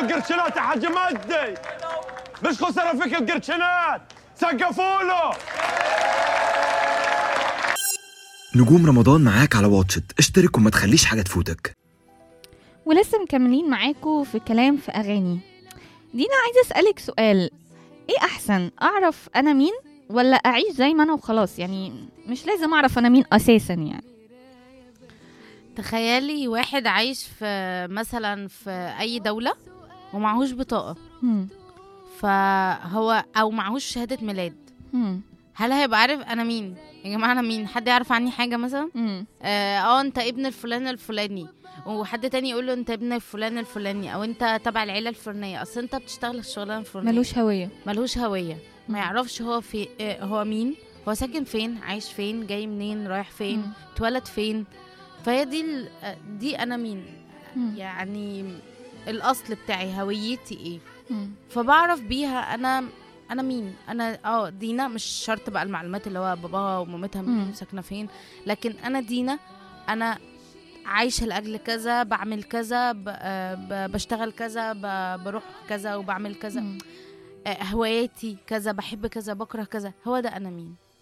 القرشنات يا حاج مجدي، مش خسر فيك القرشنات، سقفوا له. نجوم رمضان معاك على واتشت، اشترك وما تخليش حاجة تفوتك. ولسه مكملين معاكم في كلام في أغاني. دينا، عايزة أسألك سؤال، إيه أحسن، أعرف أنا مين ولا أعيش زي ما أنا وخلاص؟ يعني مش لازم أعرف أنا مين أساسا يعني. تخيلي واحد عايش في مثلا في أي دولة ومعهوش بطاقة، هم. فهو أو معهوش شهادة ميلاد، هم. هل هيبقى عارف أنا مين؟ يا جماعة أنا مين؟ حد يعرف عني حاجة مثلا؟ هم. أنت ابن الفلان الفلاني، وحد تاني يقول له انت ابن الفلان الفلاني، او انت تبع العيله الفلانيه، اصل انت بتشتغل الشغلانه الفلانيه. ملوش هوية. ما يعرفش هو في هو مين، هو ساكن فين، عايش فين، جاي منين، رايح فين، اتولد فين. فهي دي انا مين. يعني الاصل بتاعي، هويتي ايه. فبعرف بيها انا مين. انا دينا، مش شرط بقى المعلومات اللي هو باباها ومامتها ساكنه فين، لكن انا دينا، انا عايشة لأجل كذا، بعمل كذا، بشتغل كذا، بروح كذا وبعمل كذا، هواياتي كذا، بحب كذا، بكره كذا. هو ده أنا مين.